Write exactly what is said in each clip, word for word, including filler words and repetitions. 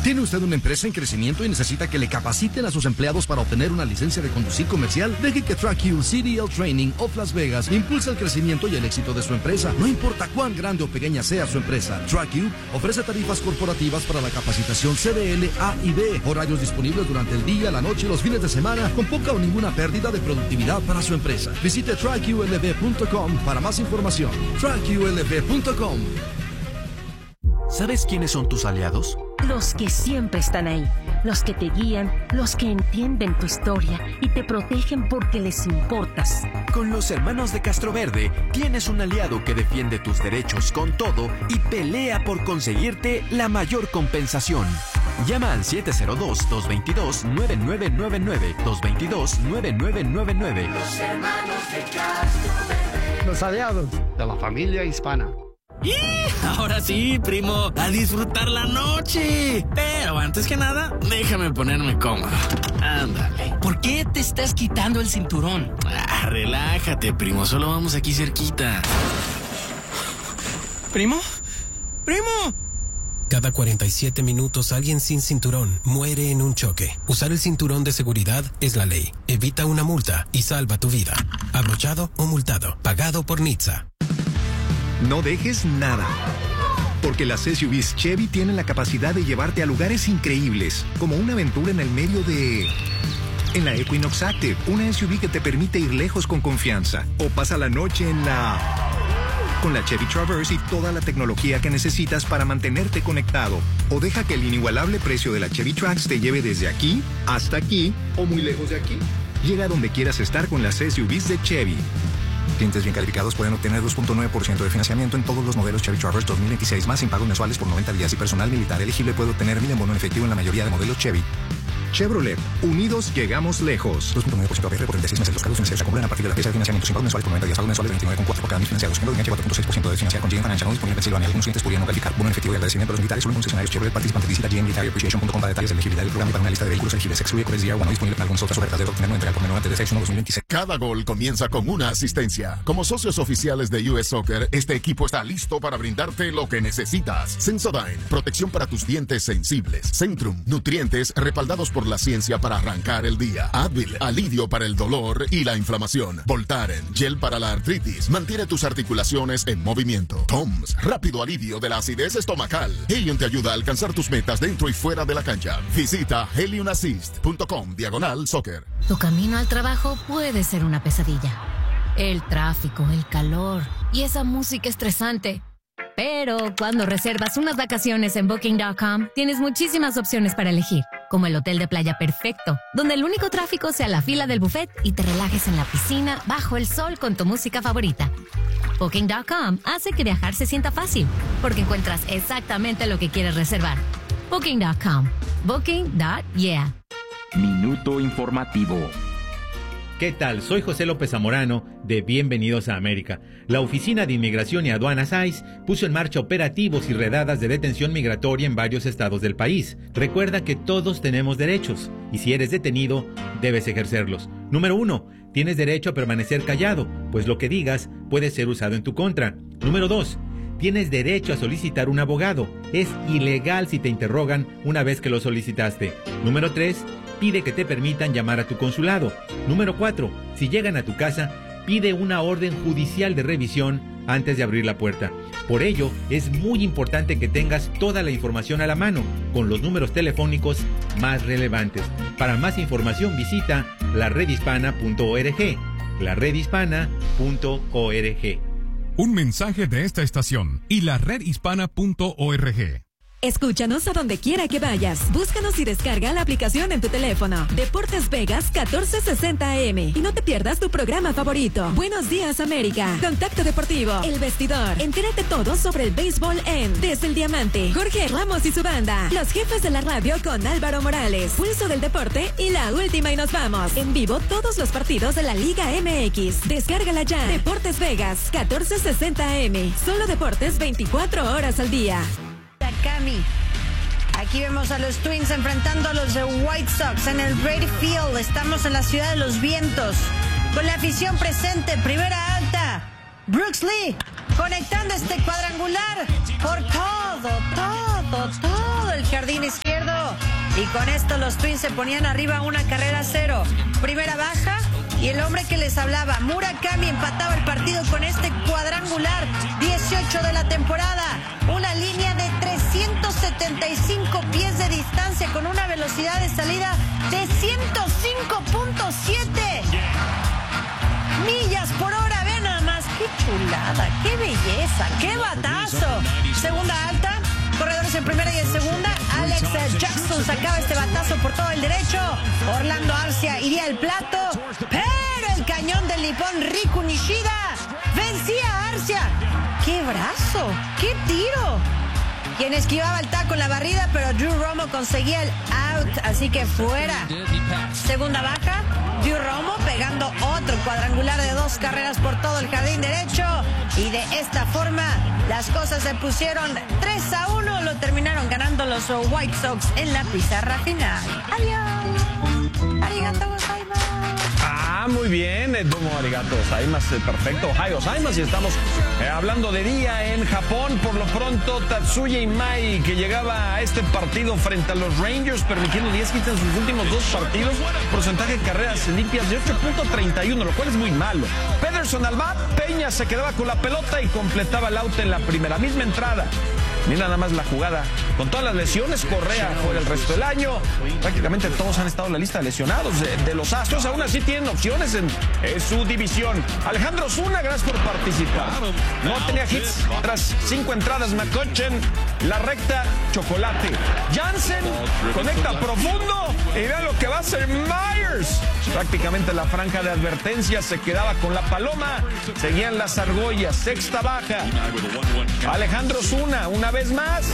¿Tiene usted una empresa en crecimiento y necesita que le capaciten a sus empleados para obtener una licencia de conducir comercial? Deje que TrackU C D L Training of Las Vegas impulse el crecimiento y el éxito de su empresa. No importa cuán grande o pequeña sea su empresa, TrackU ofrece tarifas corporativas para la capacitación C D L, A y B, horarios disponibles durante el día, la noche y los fines de semana, con poca o ninguna pérdida de productividad para su empresa. Visite track U L V punto com para más información. track U L V punto com. ¿Sabes quiénes son tus aliados? Los que siempre están ahí, los que te guían, los que entienden tu historia y te protegen porque les importas. Con los hermanos de Castroverde tienes un aliado que defiende tus derechos con todo y pelea por conseguirte la mayor compensación. Llama al siete cero dos, dos dos dos, nueve nueve nueve nueve, dos dos dos, nueve nueve nueve nueve. Los hermanos de Castroverde. Los aliados de la familia hispana. ¡Y! Ahora sí, primo, a disfrutar la noche. Pero antes que nada, déjame ponerme cómodo. Ándale. ¿Por qué te estás quitando el cinturón? Ah, relájate, primo, solo vamos aquí cerquita. ¿Primo? ¡Primo! Cada cuarenta y siete minutos alguien sin cinturón muere en un choque. Usar el cinturón de seguridad es la ley. Evita una multa y salva tu vida. Abrochado o multado. Pagado por N H T S A. No dejes nada, porque las S U Vs Chevy tienen la capacidad de llevarte a lugares increíbles, como una aventura en el medio de... En la Equinox Active, una S U V que te permite ir lejos con confianza. O pasa la noche en la... Con la Chevy Traverse y toda la tecnología que necesitas para mantenerte conectado. O deja que el inigualable precio de la Chevy Trax te lleve desde aquí hasta aquí o muy lejos de aquí. Llega a donde quieras estar con las S U Vs de Chevy. Clientes bien calificados pueden obtener dos punto nueve por ciento de financiamiento en todos los modelos Chevy Traverse dos mil veintiséis más sin pagos mensuales por noventa días y personal militar elegible puede obtener mil en bono en efectivo en la mayoría de modelos Chevy. Chevrolet, unidos llegamos lejos. dos punto nueve por ciento A P R por treinta y seis meses. Los cargos financieros se acumulan a partir de la fecha de financiamiento sin pagos mensuales por noventa días. Pagos mensuales de veintinueve coma cuatro por cada mil financiados. Género de enganche cuatro punto seis por ciento de financiar con G M Financial. No disponible en Pensilvania. Algunos clientes podrían no calificar. Bono en efectivo y agradecimiento a los militares. Solo en concesionarios Chevrolet participantes. Visita G M Military Appreciation punto com para detalles de elegibilidad del programa y para una lista de vehículos elegibles. Excluye Cores D R uno. No disponible en algunas otras ofertas. Debe obtener una entrega por menor antes de seis uno dos mil veintiséis. Cada gol comienza con una asistencia. Como socios oficiales de U S Soccer, este equipo está listo para brindarte lo que necesitas. Sensodyne, protección para tus dientes sensibles. Centrum, nutrientes respaldados por la ciencia para arrancar el día. Advil, alivio para el dolor y la inflamación. Voltaren, gel para la artritis, mantiene tus articulaciones en movimiento. Toms, rápido alivio de la acidez estomacal. Helium te ayuda a alcanzar tus metas dentro y fuera de la cancha. Visita helium assist punto com diagonal soccer. Tu camino al trabajo puede ser una pesadilla. El tráfico, el calor y esa música estresante. Pero cuando reservas unas vacaciones en Booking punto com, tienes muchísimas opciones para elegir, como el hotel de playa perfecto, donde el único tráfico sea la fila del buffet y te relajes en la piscina bajo el sol con tu música favorita. Booking punto com hace que viajar se sienta fácil, porque encuentras exactamente lo que quieres reservar. Booking punto com. Booking punto yeah. Minuto informativo. ¿Qué tal? Soy José López Zamorano de Bienvenidos a América. La Oficina de Inmigración y Aduanas I C E puso en marcha operativos y redadas de detención migratoria en varios estados del país. Recuerda que todos tenemos derechos y si eres detenido, debes ejercerlos. Número uno, tienes derecho a permanecer callado, pues lo que digas puede ser usado en tu contra. Número dos, tienes derecho a solicitar un abogado. Es ilegal si te interrogan una vez que lo solicitaste. Número tres, pide que te permitan llamar a tu consulado. Número cuatro, si llegan a tu casa, pide una orden judicial de revisión antes de abrir la puerta. Por ello, es muy importante que tengas toda la información a la mano, con los números telefónicos más relevantes. Para más información visita la red hispana punto org. la red hispana punto org. Un mensaje de esta estación y la red hispana punto org. Escúchanos a donde quiera que vayas. Búscanos y descarga la aplicación en tu teléfono. Deportes Vegas catorce sesenta A M. Y no te pierdas tu programa favorito. Buenos días, América. Contacto Deportivo. El Vestidor. Entérate todo sobre el béisbol en Desde el Diamante. Jorge Ramos y su banda. Los jefes de la radio con Álvaro Morales. Pulso del deporte y la última y nos vamos. En vivo todos los partidos de la Liga M X. Descárgala ya. Deportes Vegas catorce sesenta A M. Solo deportes veinticuatro horas al día. Cami. Aquí vemos a los Twins enfrentando a los de White Sox en el Brady Field. Estamos en la ciudad de los vientos. Con la afición presente, primera alta. Brooks Lee conectando este cuadrangular por todo, todo, todo el jardín izquierdo. Y con esto los Twins se ponían arriba una carrera a cero. Primera baja y el hombre que les hablaba, Murakami, empataba el partido con este cuadrangular dieciocho de la temporada. Una línea de trescientos setenta y cinco pies de distancia con una velocidad de salida de ciento cinco punto siete millas por hora. Vean nada más, qué chulada, qué belleza, qué batazo. Segunda alta, corredores en primera y en segunda. Alex Jackson sacaba este batazo por todo el derecho. Orlando Arcia iría al plato, pero el cañón del nipón Riku Nishida vencía a Arcia. ¡Qué brazo! ¡Qué tiro! Quien esquivaba el taco en la barrida, pero Drew Romo conseguía el out, así que fuera. Segunda baja, Drew Romo pegando otro cuadrangular de dos carreras por todo el jardín derecho. Y de esta forma, las cosas se pusieron tres a uno. Lo terminaron ganando los White Sox en la pizarra final. Adiós. Arigato gozaimasu. Ah, muy bien, eh, domo arigato gozaimasu, perfecto, ohayou gozaimasu. Y estamos eh, hablando de día en Japón. Por lo pronto, Tatsuya Imai, que llegaba a este partido frente a los Rangers, permitiendo diez hits en sus últimos dos partidos, porcentaje de carreras limpias de ocho punto treinta y uno, lo cual es muy malo. Pederson al bat, Peña se quedaba con la pelota y completaba el out en la primera misma entrada. Mira nada más la jugada. Con todas las lesiones, Correa fuera el resto del año. Prácticamente todos han estado en la lista de lesionados de, de los Astros. Aún así tienen opciones en, en su división. Alejandro Zuna, gracias por participar. No tenía hits tras cinco entradas. McCutchen, la recta, chocolate. Jansen conecta profundo. Y vean lo que va a hacer Myers. Prácticamente la franja de advertencia se quedaba con la paloma. Seguían las argollas. Sexta baja. Alejandro Zuna, una vez más.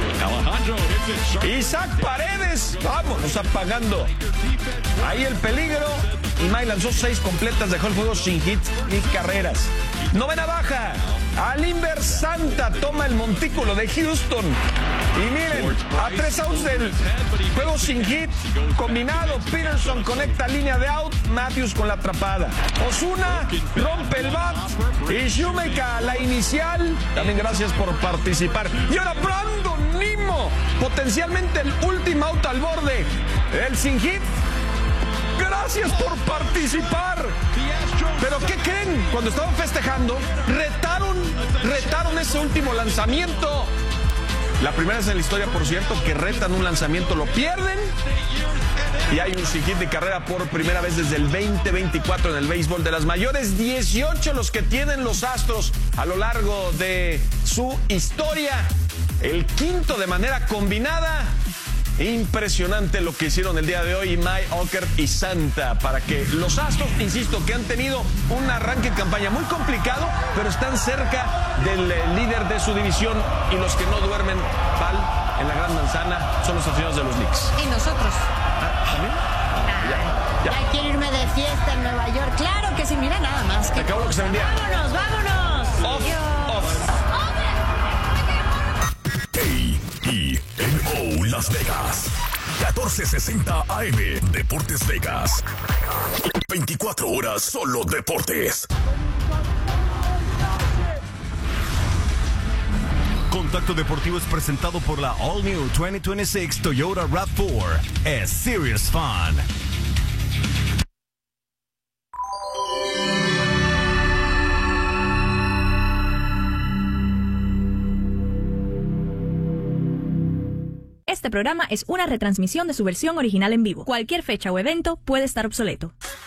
Isaac Paredes, vámonos apagando. Ahí el peligro. Imai lanzó seis completas, dejó el juego sin hits ni carreras. Novena baja. Alimber Santa toma el montículo de Houston. Y miren, a tres outs del juego sin hit combinado, Peterson conecta línea de out, Matthews con la atrapada. Ozuna rompe el bat y Shoemaker la inicial. También gracias por participar. Y ahora Brandon Nimmo, potencialmente el último out al borde. El sin hit. Gracias por participar. Pero ¿qué creen? Cuando estaban festejando, retaron, retaron ese último lanzamiento. La primera vez en la historia, por cierto, que retan un lanzamiento, lo pierden. Y hay un sin hit de carrera por primera vez desde el veinte veinticuatro en el béisbol de las mayores. dieciocho los que tienen los Astros a lo largo de su historia. El quinto de manera combinada. Impresionante lo que hicieron el día de hoy Imai, Ocker y Santa para que los Astros, insisto, que han tenido un arranque en campaña muy complicado, pero están cerca del eh, líder de su división, y los que no duermen, Pal, en la Gran Manzana, son los aficionados de los Knicks. Y nosotros. ¿Ah, también? Ah, ya, ya. ya quiero irme de fiesta en Nueva York. Claro que sí, mira nada más. Te acabo lo que se vendía. Vámonos, vámonos. Off, off. Y N O Las Vegas, catorce sesenta A M, Deportes Vegas. veinticuatro horas solo deportes. Contacto Deportivo es presentado por la All New veinte veintiséis Toyota RAV cuatro. Es serious fun. Este programa es una retransmisión de su versión original en vivo. Cualquier fecha o evento puede estar obsoleto.